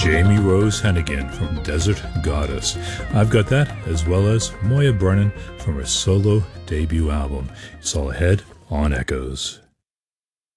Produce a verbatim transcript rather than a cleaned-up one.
Jamie Rose Hennigan from Desert Goddess. I've got that, as well as Moya Brennan from her solo debut album. It's all ahead on Echoes.